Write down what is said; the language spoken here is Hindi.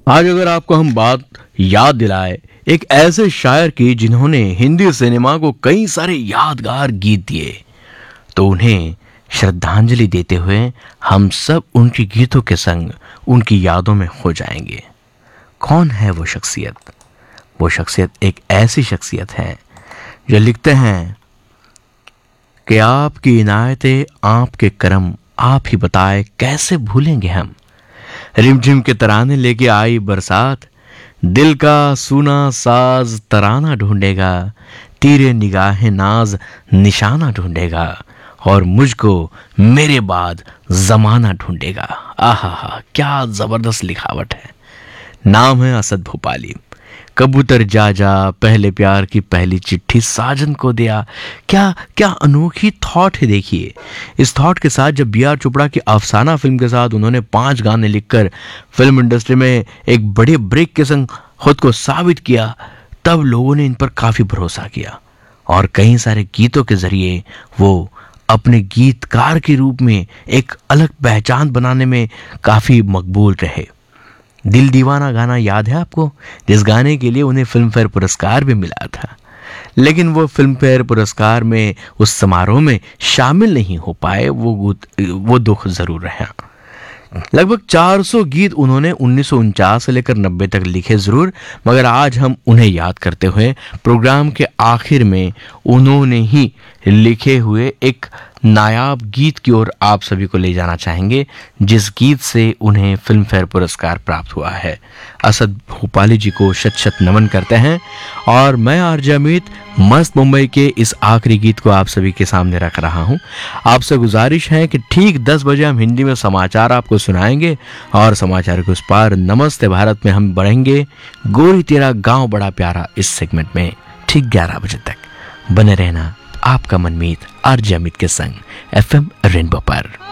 आज अगर आपको हम बात याद दिलाए एक ऐसे शायर की जिन्होंने हिंदी सिनेमा को कई सारे यादगार गीत दिए, तो उन्हें श्रद्धांजलि देते हुए हम सब उनके गीतों के संग उनकी यादों में खो जाएंगे। कौन है वो शख्सियत? वो शख्सियत एक ऐसी शख्सियत है जो लिखते हैं कि आपकी इनायतें, आपके करम, आप ही बताए कैसे भूलेंगे हम। रिमझिम के तराने लेके आई बरसात, दिल का सूना साज तराना ढूंढेगा, तीरे निगाहें नाज निशाना ढूंढेगा, और मुझको मेरे बाद जमाना ढूंढेगा। आहा हा, क्या जबरदस्त लिखावट है। नाम है असद भोपाली। कबूतर जा जा पहले प्यार की पहली चिट्ठी साजन को दिया। क्या क्या अनोखी थॉट है। देखिए, इस थॉट के साथ जब B.R. चोपड़ा की अफसाना फिल्म के साथ उन्होंने 5 गाने लिखकर फिल्म इंडस्ट्री में एक बड़े ब्रेक के संग खुद को साबित किया, तब लोगों ने इन पर काफी भरोसा किया और कई सारे गीतों के जरिए वो अपने गीतकार के रूप में एक अलग पहचान बनाने में काफी मकबूल रहे। दिल दीवाना गाना याद है आपको, जिस गाने के लिए उन्हें फिल्म फेयर पुरस्कार भी मिला था, लेकिन वो फिल्म फेयर पुरस्कार में उस समारोह में शामिल नहीं हो पाए। वो दुख जरूर रहा। लगभग 400 गीत उन्होंने 1949 से लेकर 90 तक लिखे जरूर, मगर आज हम उन्हें याद करते हुए प्रोग्राम के आखिर में उन्होंने ही लिखे हुए एक नायाब गीत की ओर आप सभी को ले जाना चाहेंगे, जिस गीत से उन्हें फिल्म फेयर पुरस्कार प्राप्त हुआ है। असद भोपाली जी को शत शत नमन करते हैं और मैं आरजे अमित मस्त मुंबई के इस आखिरी गीत को आप सभी के सामने रख रहा हूं। आपसे गुजारिश है कि ठीक 10 बजे हम हिंदी में समाचार आपको सुनाएंगे और समाचार के उस पार नमस्ते भारत में हम बढ़ेंगे गोरी तेरा गांव बड़ा प्यारा इस सेगमेंट में ठीक 11 बजे तक। बने रहना आपका मनमीत आरजे अमित के संग FM रेनबो पर।